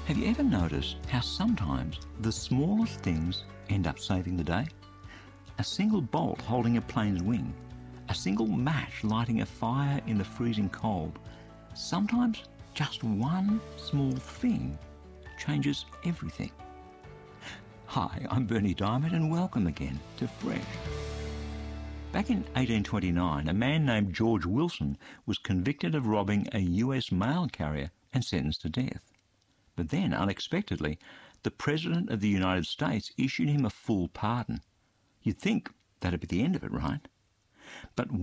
Have you ever noticed how sometimes the smallest things end up saving the day? A single bolt holding a plane's wing, a single match lighting a fire in the freezing cold. Sometimes just one small thing changes everything. Hi, I'm Berni Dymet and welcome again to Fresh. Back in 1829, a man named George Wilson was convicted of robbing a US mail carrier and sentenced to death. But then, unexpectedly, the President of the United States issued him a full pardon. You'd think that'd be the end of it, right? But